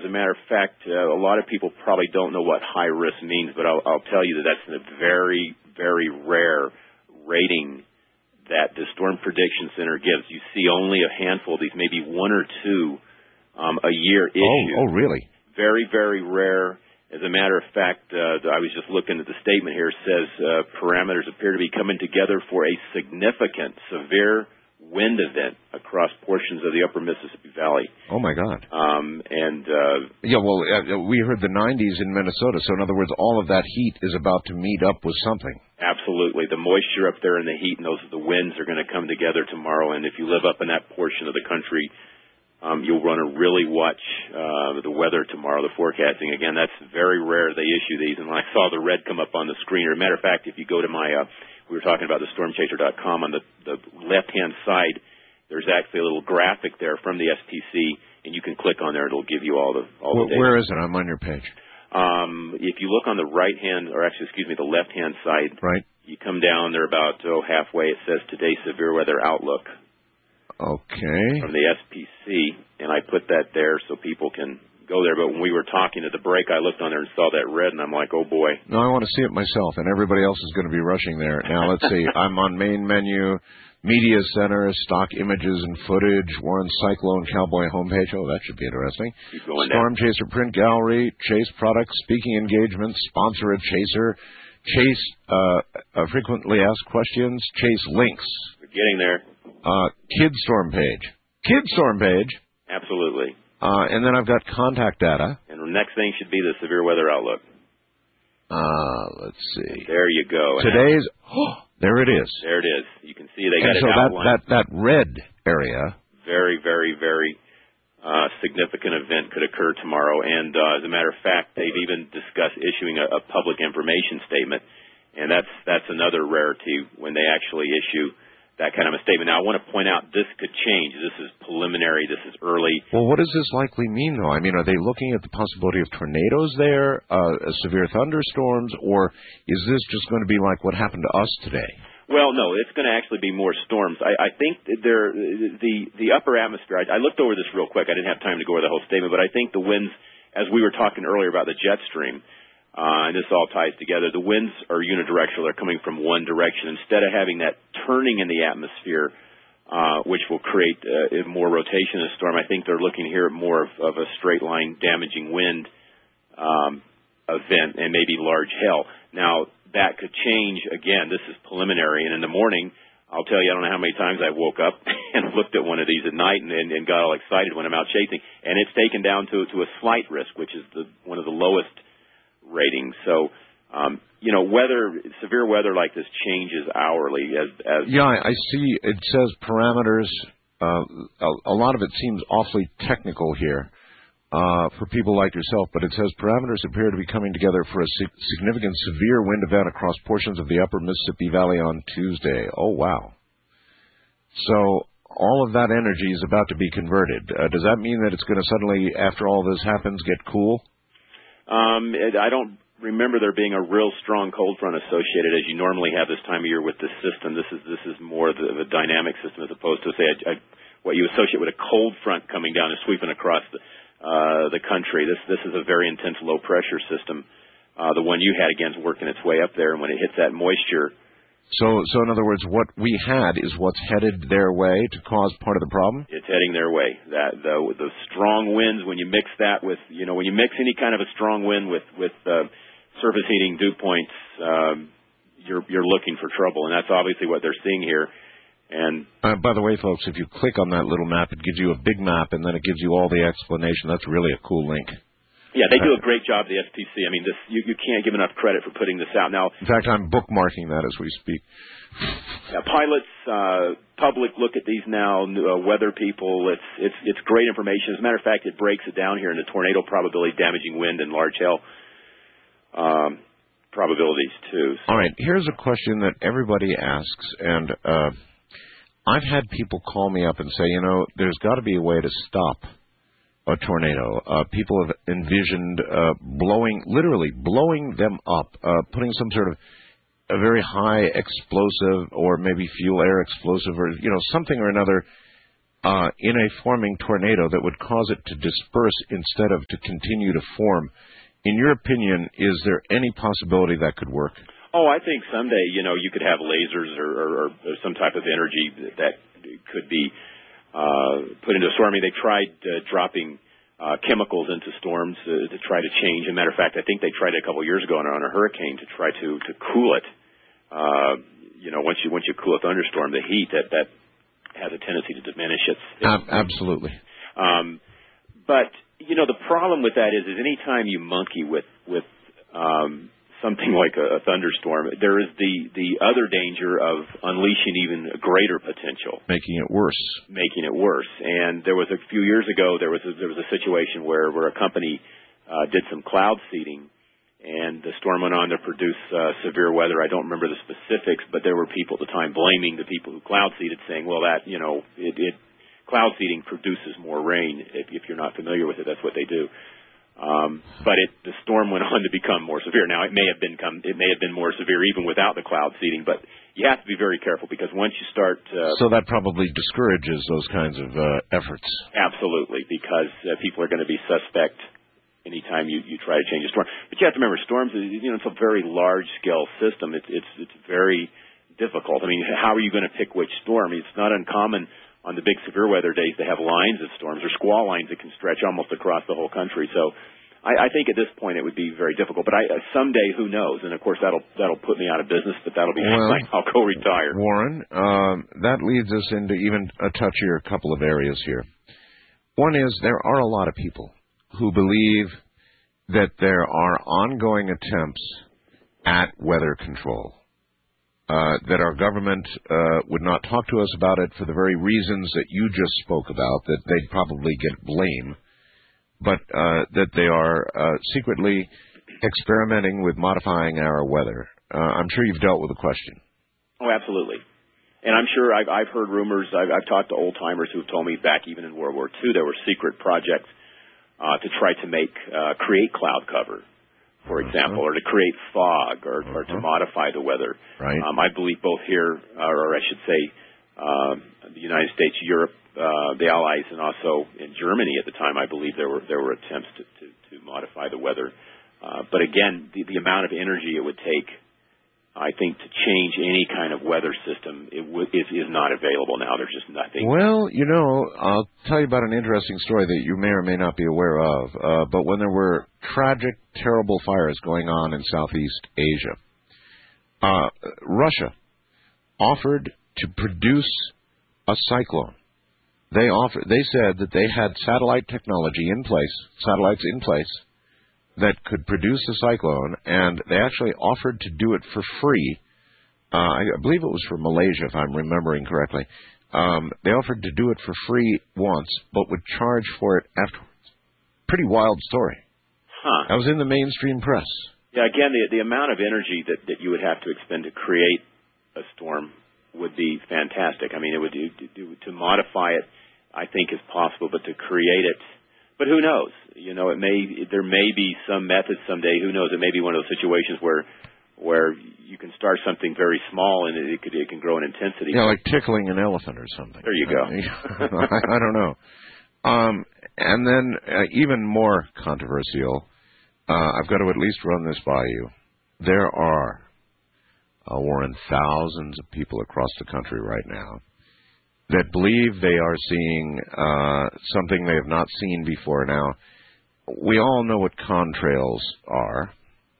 a matter of fact, a lot of people probably don't know what high risk means, but I'll tell you that that's a very, very rare rating that the Storm Prediction Center gives. You see only a handful of these, maybe one or two a year issued. Oh, really? Very, very rare. As a matter of fact, I was just looking at the statement here. It says parameters appear to be coming together for a significant, severe wind event across portions of the upper Mississippi Valley. Oh, my God. We heard the 90s in Minnesota, so in other words, all of that heat is about to meet up with something. Absolutely. The moisture up there and the heat and the winds are going to come together tomorrow, and if you live up in that portion of the country, you'll want to really watch the weather tomorrow, the forecasting. Again, that's very rare they issue these, and when I saw the red come up on the screen, as a matter of fact, if you go to my we were talking about the stormchaser.com. On the left-hand side, there's actually a little graphic there from the SPC, and you can click on there. It'll give you all the data. Where is it? I'm on your page. If you look on the the left-hand side, right. You come down there about halfway. It says today's severe weather outlook. Okay. From the SPC, and I put that there so people can go there. But when we were talking at the break, I looked on there and saw that red, and I'm like, oh, boy. No, I want to see it myself, and everybody else is going to be rushing there. Now, let's see. I'm on main menu, media center, stock images and footage, Warren Cyclone Cowboy homepage. Oh, that should be interesting. Storm Chaser print gallery, Chase products, speaking engagements, sponsor a Chaser, Chase frequently asked questions, Chase links. We're getting there. Kid Storm page. Kid Storm page. Absolutely. And then I've got contact data. And the next thing should be the severe weather outlook. Let's see. There you go. Today's, there it is. There it is. You can see they got it outlined. So that red area. Very, very, very significant event could occur tomorrow. And as a matter of fact, they've even discussed issuing a public information statement. And that's another rarity when they actually issue that kind of a statement. Now, I want to point out this could change. This is preliminary. This is early. Well, what does this likely mean, though? I mean, are they looking at the possibility of tornadoes there, severe thunderstorms, or is this just going to be like what happened to us today? Well, no, it's going to actually be more storms. I think the upper atmosphere, I looked over this real quick. I didn't have time to go over the whole statement, but I think the winds, as we were talking earlier about the jet stream, and this all ties together, the winds are unidirectional. They're coming from one direction. Instead of having that turning in the atmosphere, which will create more rotation in the storm, I think they're looking here at more of a straight line damaging wind event and maybe large hail. Now, that could change. Again, this is preliminary. And in the morning, I'll tell you, I don't know how many times I woke up and looked at one of these at night and got all excited when I'm out chasing. And it's taken down to a slight risk, which is one of the lowest ratings. So, severe weather like this changes hourly. Yeah, I see. It says parameters. A lot of it seems awfully technical here for people like yourself, but it says parameters appear to be coming together for a significant severe wind event across portions of the upper Mississippi Valley on Tuesday. Oh, wow. So all of that energy is about to be converted. Does that mean that it's going to suddenly, after all this happens, get cool? I don't remember there being a real strong cold front associated as you normally have this time of year with this system. This is more of a dynamic system as opposed to, say, what you associate with a cold front coming down and sweeping across the country. This is a very intense low pressure system. The one you had, again, is working its way up there, and when it hits that moisture. So in other words, what we had is what's headed their way to cause part of the problem? It's heading their way. The strong winds, when you mix that with, when you mix any kind of a strong wind with surface heating dew points, you're looking for trouble, and that's obviously what they're seeing here. And by the way, folks, if you click on that little map, it gives you a big map, and then it gives you all the explanation. That's really a cool link. Yeah, they do a great job, the SPC. I mean, you can't give enough credit for putting this out. Now, in fact, I'm bookmarking that as we speak. Yeah, pilots, public look at these now, weather people. It's great information. As a matter of fact, it breaks it down here into tornado probability, damaging wind, and large hail probabilities, too. So. All right, here's a question that everybody asks, and I've had people call me up and say, there's got to be a way to stop a tornado. People have envisioned literally blowing them up, putting some sort of a very high explosive or maybe fuel air explosive or, something or another in a forming tornado that would cause it to disperse instead of to continue to form. In your opinion, is there any possibility that could work? Oh, I think someday, you could have lasers or some type of energy that could be put into a storm. I mean, they tried dropping chemicals into storms to try to change. As a matter of fact, I think they tried it a couple of years ago on a hurricane to try to cool it. Once you cool a thunderstorm, the heat that has a tendency to diminish its absolutely. But the problem with that is anytime you monkey with something like a thunderstorm, there is the other danger of unleashing even greater potential, making it worse. And there was a few years ago there was a situation where a company did some cloud seeding, and the storm went on to produce severe weather. I don't remember the specifics, but there were people at the time blaming the people who cloud seeded, saying, well, that cloud seeding produces more rain. If you're not familiar with it, that's what they do. But the storm went on to become more severe. Now, it may have been more severe even without the cloud seeding, but you have to be very careful because once you start... so that probably discourages those kinds of efforts. Absolutely, because people are going to be suspect anytime you try to change a storm. But you have to remember, storms, it's a very large-scale system. It's very difficult. I mean, how are you going to pick which storm? It's not uncommon on the big severe weather days to have lines of storms or squall lines that can stretch almost across the whole country. So I think at this point it would be very difficult. But someday, who knows? And, of course, that'll put me out of business, but that'll be fine. I'll go retire. Warren, that leads us into even a touchier couple of areas here. One is there are a lot of people who believe that there are ongoing attempts at weather control. That our government would not talk to us about it for the very reasons that you just spoke about, that they'd probably get blame, but that they are secretly experimenting with modifying our weather. I'm sure you've dealt with the question. Oh, absolutely. And I'm sure I've heard rumors. I've talked to old-timers who've told me back even in World War II there were secret projects to try to create cloud cover, for example, or to create fog, or to modify the weather. Right. I believe both here, or I should say, the United States, Europe, the Allies, and also in Germany at the time, I believe there were attempts to modify the weather. But again, the amount of energy it would take, I think, to change any kind of weather system is not available now. There's just nothing. Well, I'll tell you about an interesting story that you may or may not be aware of. But when there were tragic, terrible fires going on in Southeast Asia, Russia offered to produce a cyclone. They said that they had satellites in place that could produce a cyclone, and they actually offered to do it for free. I believe it was for Malaysia, if I'm remembering correctly. They offered to do it for free once, but would charge for it afterwards. Pretty wild story. Huh. That was in the mainstream press. Yeah, again, the amount of energy that you would have to expend to create a storm would be fantastic. I mean, it would to modify it, I think, is possible, but to create it, but who knows? There may be some method someday. Who knows? It may be one of those situations where you can start something very small and it can grow in intensity. Yeah, like tickling an elephant or something. There you go. I don't know. And then even more controversial, I've got to at least run this by you. There are, Warren, thousands of people across the country right now that believe they are seeing something they have not seen before. Now, we all know what contrails are.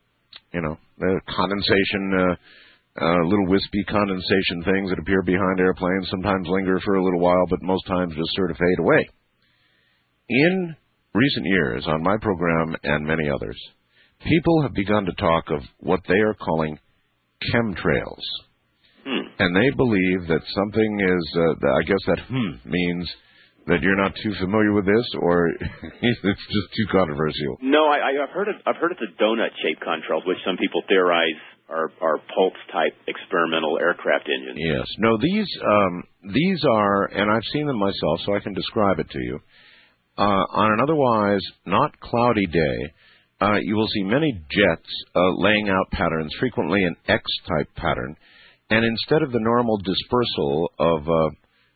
The condensation, little wispy condensation things that appear behind airplanes, sometimes linger for a little while, but most times just sort of fade away. In recent years, on my program and many others, people have begun to talk of what they are calling chemtrails. And they believe that something is, I guess that means that you're not too familiar with this, or it's just too controversial. No, I've heard of the donut-shaped contrails, which some people theorize are pulse-type experimental aircraft engines. Yes. No, these are, and I've seen them myself, so I can describe it to you. On an otherwise not cloudy day, you will see many jets laying out patterns, frequently an X-type pattern. And instead of the normal dispersal of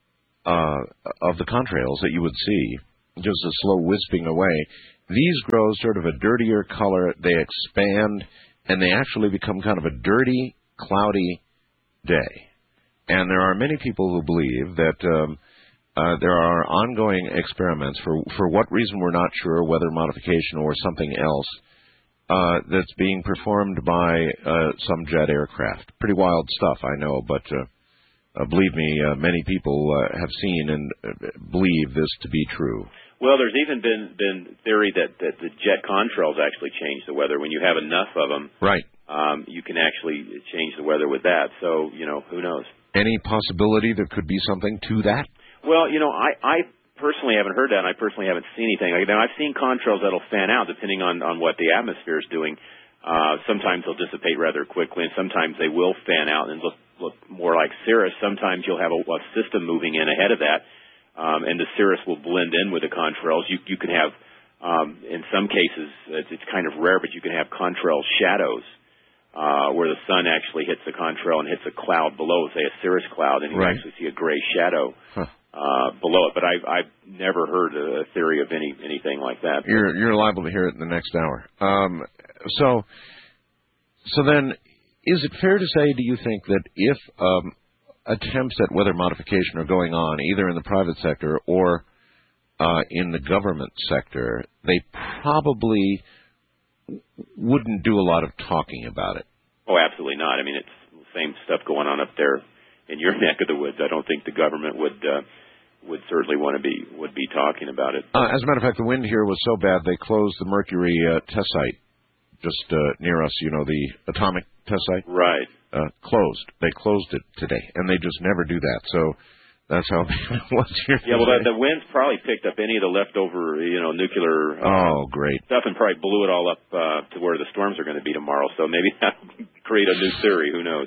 of the contrails that you would see, just a slow wisping away. These grow sort of a dirtier color. They expand, and they actually become kind of a dirty, cloudy day. And there are many people who believe that there are ongoing experiments, for what reason we're not sure, weather modification or something else, that's being performed by some jet aircraft. Pretty wild stuff, I know, but believe me, many people have seen and believe this to be true. Well, there's even been theory that the jet contrails actually change the weather. When you have enough of them, right, you can actually change the weather with that. So, who knows? Any possibility there could be something to that? Well, I personally haven't heard that, and I personally haven't seen anything. Now, I've seen contrails that'll fan out depending on what the atmosphere is doing. Sometimes they'll dissipate rather quickly, and sometimes they will fan out and look more like cirrus. Sometimes you'll have a system moving in ahead of that, and the cirrus will blend in with the contrails. You can have, in some cases, it's kind of rare, but you can have contrail shadows where the sun actually hits the contrail and hits a cloud below, say a cirrus cloud, and you actually see a gray shadow below it. But I've never heard a theory of anything like that. You're liable to hear it in the next hour. So then, is it fair to say, do you think, that if attempts at weather modification are going on, either in the private sector or in the government sector, they probably wouldn't do a lot of talking about it? Oh, absolutely not. I mean, it's the same stuff going on up there in your neck of the woods. I don't think the government would certainly would be talking about it. As a matter of fact, the wind here was so bad they closed the Mercury test site just near us. The atomic test site. Right. Closed. They closed it today, and they just never do that. So that's how bad it was here. Yeah, well, the winds probably picked up any of the leftover, nuclear great stuff and probably blew it all up to where the storms are going to be tomorrow. So maybe that'll create a new theory. Who knows?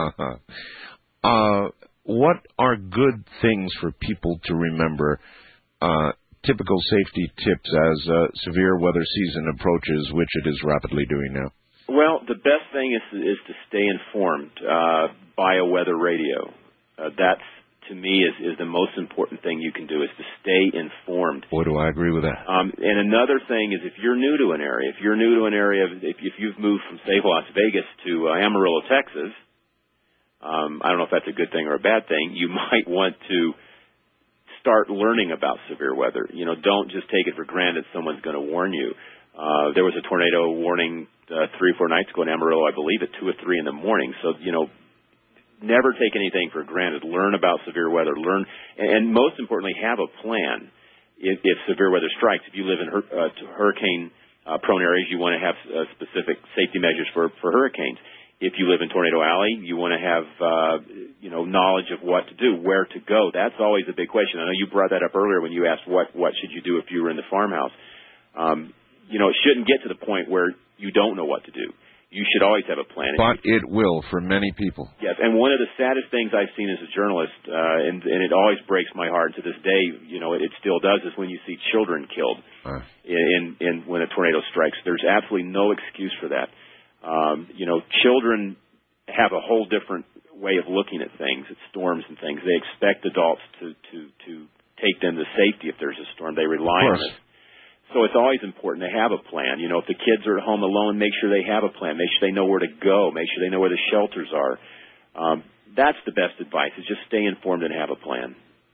What are good things for people to remember? Typical safety tips as severe weather season approaches, which it is rapidly doing now. Well, the best thing is to stay informed by a weather radio. That's, to me, is the most important thing you can do, is to stay informed. Boy, do I agree with that. And another thing is, if you're new to an area, if you've moved from, say, Las Vegas to Amarillo, Texas, I don't know if that's a good thing or a bad thing, you might want to start learning about severe weather. Don't just take it for granted someone's going to warn you. There was a tornado warning 3 or 4 nights ago in Amarillo, I believe, at 2 or 3 in the morning. So, never take anything for granted. Learn about severe weather. And most importantly, have a plan if severe weather strikes. If you live in hurricane-prone areas, you want to have specific safety measures for hurricanes. If you live in Tornado Alley, you want to have, knowledge of what to do, where to go. That's always a big question. I know you brought that up earlier when you asked what should you do if you were in the farmhouse. It shouldn't get to the point where you don't know what to do. You should always have a plan. But it will for many people. Yes, and one of the saddest things I've seen as a journalist, and it always breaks my heart to this day, it still does, is when you see children killed in when a tornado strikes. There's absolutely no excuse for that. Children have a whole different way of looking at things, at storms and things. They expect adults to take them to safety if there's a storm. They rely on it. So it's always important to have a plan. If the kids are at home alone, make sure they have a plan. Make sure they know where to go. Make sure they know where the shelters are. That's the best advice, is just stay informed and have a plan.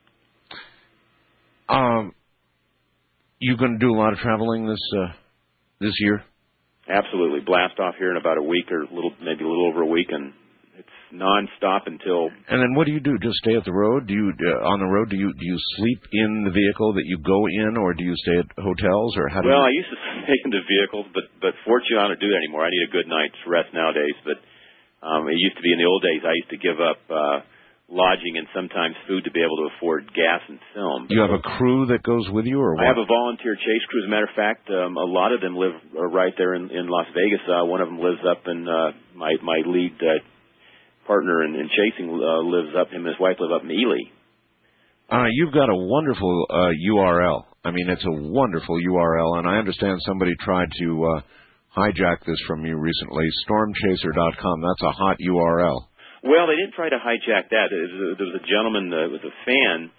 You going to do a lot of traveling this year? Absolutely. Blast off here in about a week or maybe a little over a week, and it's nonstop until. And then what do you do? Just stay at the road? Do you on the road? Do you sleep in the vehicle that you go in, or do you stay at hotels, or how do? Well, I used to stay in the vehicles, but fortunately, I don't do that anymore. I need a good night's rest nowadays. But it used to be in the old days. I used to give up lodging and sometimes food to be able to afford gas and film. You have a crew that goes with you, or what? I have a volunteer chase crew. As a matter of fact, a lot of them live right there in Las Vegas. One of them lives up in my lead partner in chasing lives up. Him and his wife live up in Ely. You've got a wonderful URL. I mean, it's a wonderful URL, and I understand somebody tried to hijack this from you recently. Stormchaser.com. That's a hot URL. Well, they didn't try to hijack that. There was a gentleman with a fan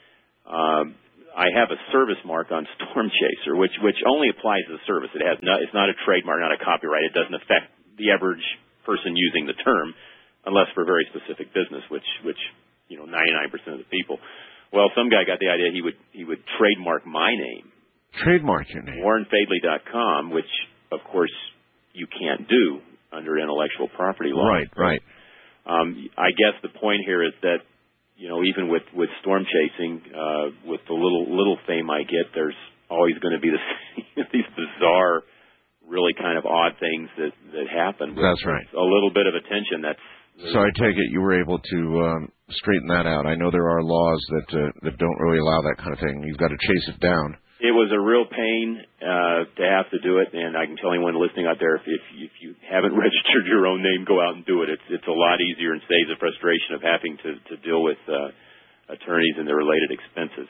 I have a service mark on Storm Chaser, which only applies to the service. It's not a trademark, not a copyright. It doesn't affect the average person using the term, unless for very specific business, which 99% of the people. Well, some guy got the idea he would trademark my name. Trademark your name. WarrenFadley.com, which of course you can't do under intellectual property law. Right. I guess the point here is that, even with storm chasing, with the little fame I get, there's always going to be these bizarre, really kind of odd things that happen. That's right. A little bit of attention. So I take it you were able to straighten that out. I know there are laws that don't really allow that kind of thing. You've got to chase it down. It was a real pain to have to do it, and I can tell anyone listening out there, if you haven't registered your own name, go out and do it. It's a lot easier and saves the frustration of having to deal with attorneys and their related expenses.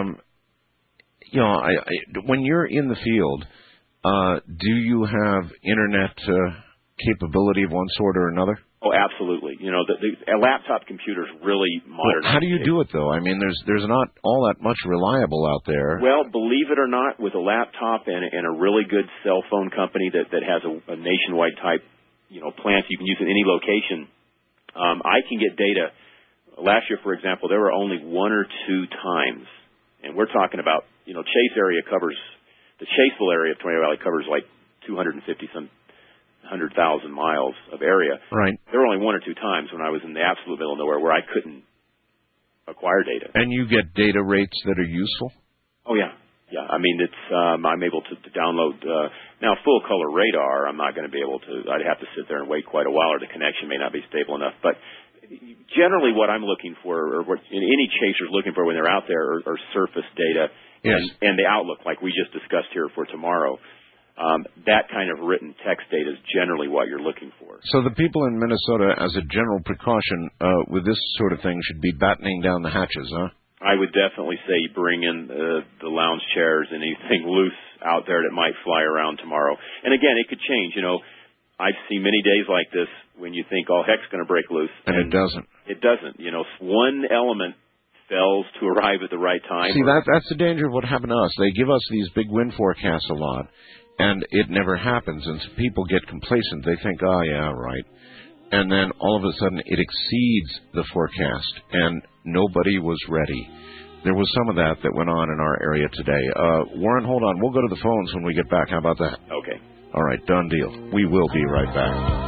When you're in the field, do you have internet capability of one sort or another? Oh, absolutely. A laptop computer's really modern. Well, how do you do it, though? I mean, there's not all that much reliable out there. Well, believe it or not, with a laptop and a really good cell phone company that has a nationwide type, plan, so you can use it in any location, I can get data. Last year, for example, there were only one or two times, and we're talking about, the Chaseville area of Tornado Valley covers like 250-some 100,000 miles of area. Right. There were only one or two times when I was in the absolute middle of nowhere where I couldn't acquire data. And you get data rates that are useful? Oh, yeah. Yeah. I mean, I'm able to download, now full color radar. I'm not going to be able to, I'd have to sit there and wait quite a while, or the connection may not be stable enough. But generally what I'm looking for, or what any chaser's looking for when they're out there, are surface data. Yes. And the outlook, like we just discussed here for tomorrow. That kind of written text data is generally what you're looking for. So the people in Minnesota, as a general precaution, with this sort of thing, should be battening down the hatches, huh? I would definitely say bring in the lounge chairs and anything loose out there that might fly around tomorrow. And again, it could change. I've seen many days like this when you think all heck's going to break loose. And it doesn't. It doesn't. One element fails to arrive at the right time. See, that's the danger of what happened to us. They give us these big wind forecasts a lot. And it never happens, and so people get complacent. They think, oh, yeah, right. And then all of a sudden it exceeds the forecast, and nobody was ready. There was some of that went on in our area today. Warren, hold on. We'll go to the phones when we get back. How about that? Okay. All right, done deal. We will be right back.